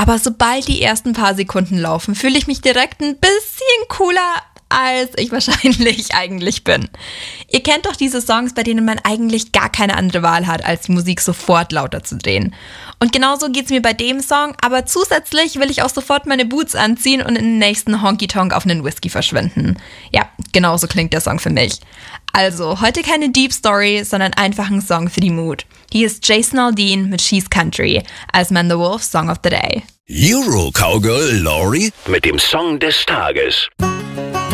Aber sobald die ersten paar Sekunden laufen, fühle ich mich direkt ein bisschen cooler, als ich wahrscheinlich eigentlich bin. Ihr kennt doch diese Songs, bei denen man eigentlich gar keine andere Wahl hat, als die Musik sofort lauter zu drehen. Und genauso geht's mir bei dem Song, aber zusätzlich will ich auch sofort meine Boots anziehen und in den nächsten Honky-Tonk auf einen Whisky verschwinden. Ja, genauso klingt der Song für mich. Also, heute keine Deep Story, sondern einfach ein Song für die Mood. Hier ist Jason Aldean mit She's Country als Man the Wolf Song of the Day. Euro Cowgirl Laurie mit dem Song des Tages.